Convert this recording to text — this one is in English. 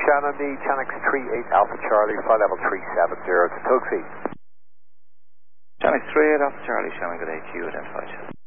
Shannon, the Channix 38 Alpha Charlie, flight level 370 to Tugsy. Channix 38 Alpha Charlie, Shannon, good AQ, identified.